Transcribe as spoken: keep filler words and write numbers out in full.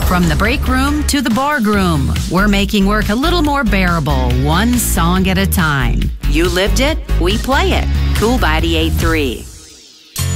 From the break room to the bar room, we're making work a little more bearable, one song at a time. You lived it, we play it. Cool ninety-eight point three.